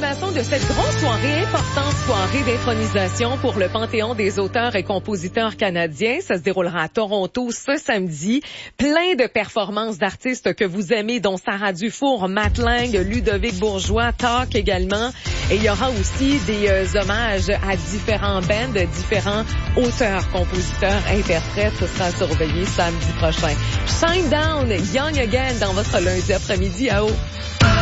préparation de cette grosse soirée, importante soirée d'intronisation pour le Panthéon des auteurs et compositeurs canadiens. Ça se déroulera à Toronto ce samedi. Plein de performances d'artistes que vous aimez, dont Sarah Dufour, Matt Lang, Ludovic Bourgeois, Talk également. Et il y aura aussi des hommages à différents bands, différents auteurs, compositeurs, interprètes. Ce sera surveillé samedi prochain. Shine Down, Young Again dans votre lundi après-midi à haut.